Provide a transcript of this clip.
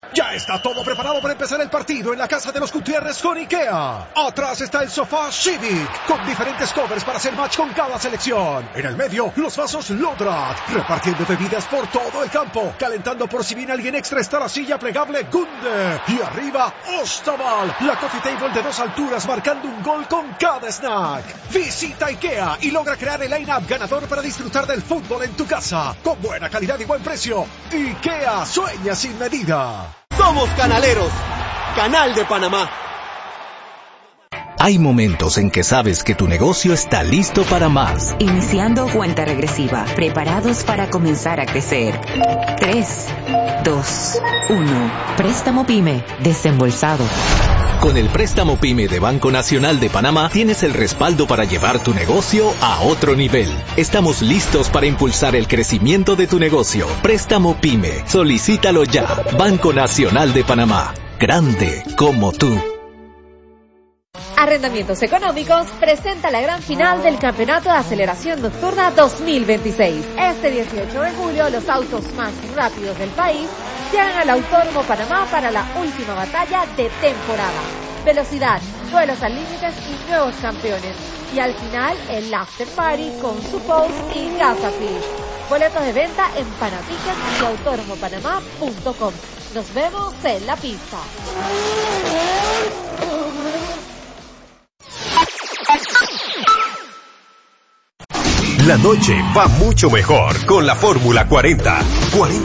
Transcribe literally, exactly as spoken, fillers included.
Ya está todo preparado para empezar el partido en la casa de los Gutiérrez con IKEA. Atrás está el sofá Civic, con diferentes covers para hacer match con cada selección. En el medio, los vasos Lodrat, repartiendo bebidas por todo el campo. Calentando por si viene alguien extra está la silla plegable Gunde. Y arriba, Ostaval, la coffee table de dos alturas marcando un gol con cada snack. Visita IKEA y logra crear el line-up ganador para disfrutar del fútbol en tu casa. Con buena calidad y buen precio. IKEA sueña sin medida. Somos canaleros, Canal de Panamá. Hay momentos en que sabes que tu negocio está listo para más. Iniciando cuenta regresiva, preparados para comenzar a crecer. tres, dos, uno. Préstamo PYME, desembolsado. Con el préstamo PYME de Banco Nacional de Panamá tienes el respaldo para llevar tu negocio a otro nivel. Estamos listos para impulsar el crecimiento de tu negocio. Préstamo PYME. Solicítalo ya. Banco Nacional de Panamá. Grande como tú. Arrendamientos Económicos presenta la gran final del Campeonato de Aceleración Nocturna dos mil veintiséis. Este dieciocho de julio, los autos más rápidos del país llegan al Autódromo Panamá para la última batalla de temporada. Velocidad, duelos al límites y nuevos campeones. Y al final, el After Party con su post y Casa Fish. Boletos de venta en Panatickets y autódromo panamá punto com. Nos vemos en la pista. La noche va mucho mejor con la Fórmula cuarenta. cuarenta